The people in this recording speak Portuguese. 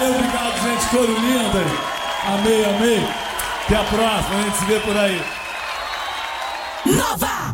Valeu, obrigado, gente. Coro linda. Amei, amei. Até a próxima, a gente se vê por aí. Nova!